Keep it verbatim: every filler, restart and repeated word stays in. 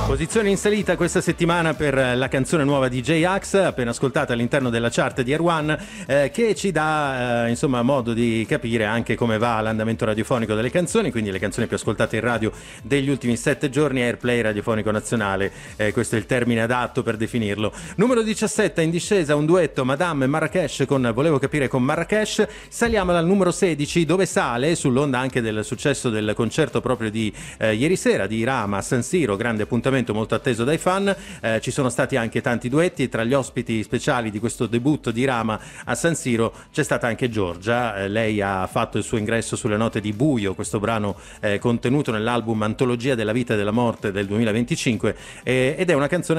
Posizione in salita questa settimana per la canzone nuova di J-Ax, appena ascoltata all'interno della chart di Air One, eh, che ci dà eh, insomma modo di capire anche come va l'andamento radiofonico delle canzoni, quindi le canzoni più ascoltate in radio degli ultimi sette giorni, Airplay radiofonico nazionale, eh, questo è il termine adatto per definirlo. Numero diciassette in discesa un duetto Madame e Marrakesh con Volevo capire con Marrakesh. Saliamo dal numero sedici dove sale, sull'onda anche del successo del concerto proprio di eh, ieri sera di Rama a San Siro, grande appuntamento molto atteso dai fan, eh, ci sono stati anche tanti duetti, tra gli ospiti speciali di questo debutto di Rama a San Siro c'è stata anche Giorgia, eh, lei ha fatto il suo ingresso sulle note di Buio, questo brano eh, contenuto nell'album Antologia della vita e della morte del duemilaventicinque, eh, ed è una canzone